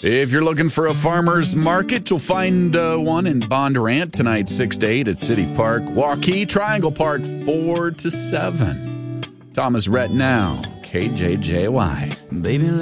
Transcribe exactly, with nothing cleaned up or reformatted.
If you're looking for a farmer's market, you'll find uh, one in Bondurant tonight, six to eight at City Park. Waukee, Triangle Park, four to seven. Thomas Rhett now, K J J Y. Baby,